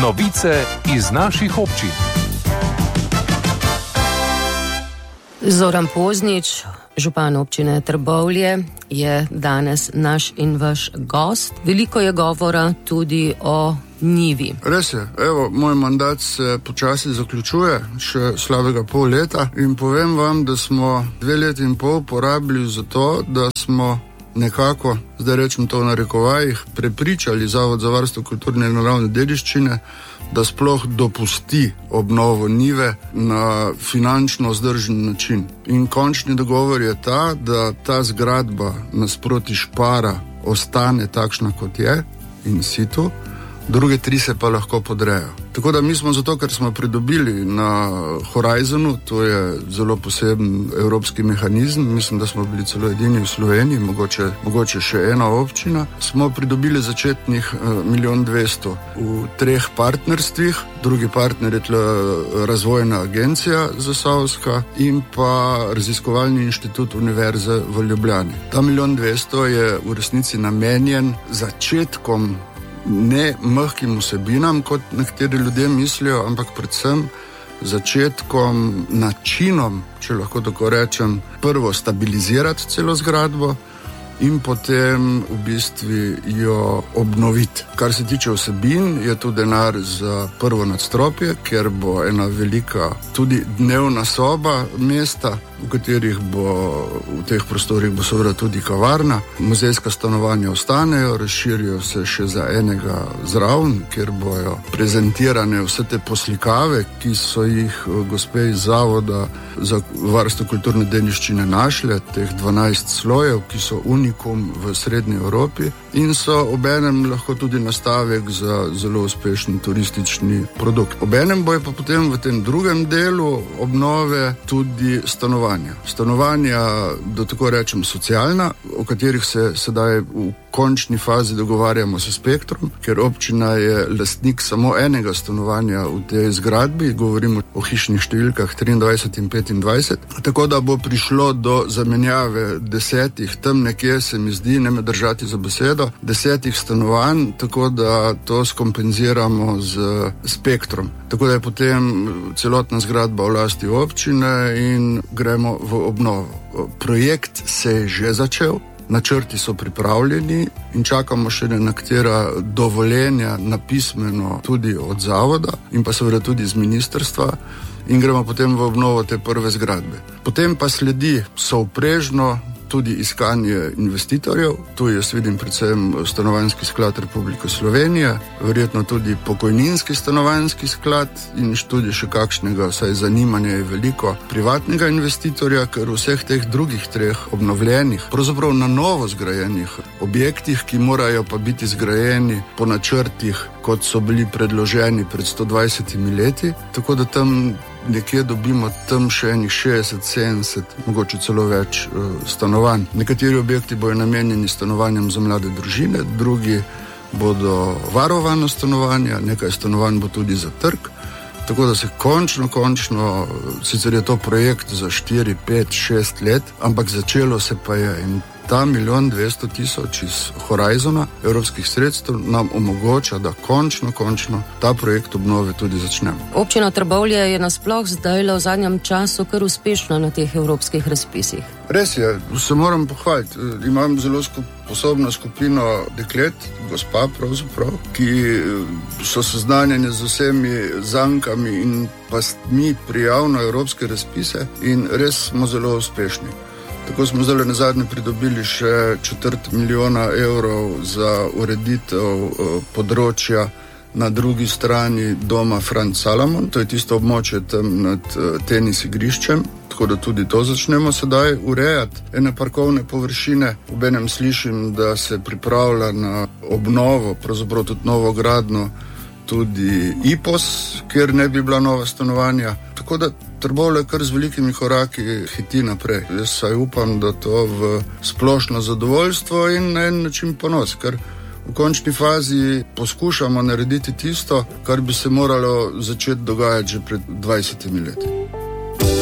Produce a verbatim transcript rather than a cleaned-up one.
Novice iz naših občin. Zoran Poznič, župan občine Trbovlje, je danes naš in vaš gost. Veliko je govora tudi o njivi. Res je, evo, moj mandat se počasi zaključuje, še slabega pol leta, in povem vam, da smo dve leti in pol porabili za to, da smo nekako, zdaj rečem to v narekovajih, prepričali Zavod za varstvo kulturne in naravne dediščine, da sploh dopusti obnovo njive na finančno vzdržen način. In končni dogovor je ta, da ta zgradba nasproti Špara ostane takšna, kot je, in situ, druge tri se pa lahko podrejo. Tako da mi smo zato, ker smo pridobili na Horizonu, to je zelo poseben evropski mehanizem, mislim, da smo bili celo edini v Sloveniji, mogoče, mogoče še ena občina, smo pridobili začetnih uh, milijon dvesto v treh partnerstvih. Drugi partner je tla Razvojna agencija Zasavska in pa Raziskovalni inštitut Univerze v Ljubljani. Ta milijon dvesto je v resnici namenjen začetkom ne mehkim vsebinam, kot nekateri ljudje mislijo, ampak predvsem začetkom, načinom, če lahko tako rečem, prvo stabilizirati celo zgradbo in potem v bistvu jo obnoviti. Kar se tiče vsebin, je tu denar za prvo nadstropje, kjer bo ena velika tudi dnevna soba mesta, v katerih bo, v teh prostorih bo seveda tudi kavarna. Muzejska stanovanja ostanejo, razširijo se še za enega zraven, kjer bojo prezentirane vse te poslikave, ki so jih gospe iz Zavoda za varstvo kulturne dediščine našle, teh dvanajst slojev, ki so unikum v Srednji Evropi in so obenem lahko tudi nastavek za zelo uspešen turistični produkt. Obenem bo je pa potem v tem drugem delu obnove tudi stanovanja. Stanovanja, da tako rečem, socialna, o katerih se sedaj v končni fazi dogovarjamo s Spektrom, ker občina je lastnik samo enega stanovanja v tej zgradbi, govorimo o hišnih številkah triindvajset in petindvajset, tako da bo prišlo do zamenjave desetih, tam nekje se mi zdi, ne me držati za besedo, desetih stanovanj, tako da to skompenziramo z Spektrom. Tako da je potem celotna zgradba v lasti občine in gremo v obnovo. Projekt se je že začel, načrti so pripravljeni in čakamo še na nekatera dovoljenja napismeno tudi od Zavoda in pa seveda tudi z ministrstva in gremo potem v obnovo te prve zgradbe. Potem pa sledi sovprežno tudi iskanje investitorjev. Tu jaz vidim predvsem Stanovanjski sklad Republike Slovenije, verjetno tudi pokojninski stanovanjski sklad in tudi še kakšnega, saj zanimanja je veliko, privatnega investitorja, ker v vseh teh drugih treh obnovljenih, pravzaprav na novo zgrajenih objektih, ki morajo pa biti zgrajeni po načrtih, kot so bili predloženi pred sto dvajsetimi leti, tako da tam nekje dobimo tam še enih šestdeset, sedemdeset, mogoče celo več uh, stanovanj. Nekateri objekti bojo namenjeni stanovanjem za mlade družine, drugi bodo varovana stanovanja, nekaj stanovanj bo tudi za trg, tako da se končno, končno, sicer je to projekt za štiri, pet, šest let, ampak začelo se pa je in ta milijon dvesto tisoč iz Horizona evropskih sredstev nam omogoča, da končno, končno ta projekt obnove tudi začnemo. Občina Trbovlje je nasploh zdaj v zadnjem času kar uspešna na teh evropskih razpisih. Res je, se moram pohvaliti. Imam zelo sposobno skupino deklet, gospa pravzaprav, ki so seznanjeni z vsemi zankami in pastmi prijav na evropske razpise in res smo zelo uspešni. Tako smo zdaj nazadnje pridobili še četrt milijona evrov za ureditev področja na drugi strani doma Franz Salomon, to je tisto območje tam nad tenis igriščem, tako da tudi to začnemo sedaj urejati. Ene parkovne površine, obenem slišim, da se pripravlja na obnovo, pravzaprav tudi novo gradno, tudi I P O S, kjer ne bi bila nova stanovanja. Tako da Trbovlje kar z velikimi koraki hiti naprej. Jaz saj upam, da to v splošno zadovoljstvo in na en način ponos, ker v končni fazi poskušamo narediti tisto, kar bi se moralo začeti dogajati že pred dvajsetimi leti.